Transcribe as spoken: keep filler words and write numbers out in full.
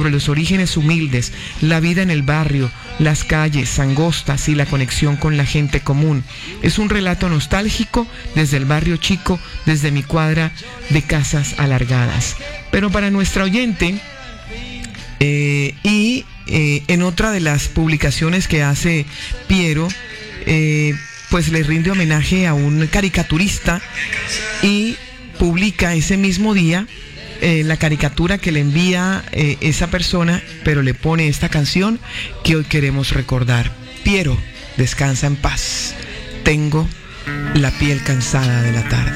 sobre los orígenes humildes, la vida en el barrio, las calles angostas y la conexión con la gente común. Es un relato nostálgico desde el barrio chico, desde mi cuadra de casas alargadas. Pero para nuestra oyente, eh, y eh, en otra de las publicaciones que hace Piero, eh, pues le rinde homenaje a un caricaturista y publica ese mismo día eh, la caricatura que le envía eh, esa persona, pero le pone esta canción que hoy queremos recordar. Piero, descansa en paz. Tengo la piel cansada de la tarde.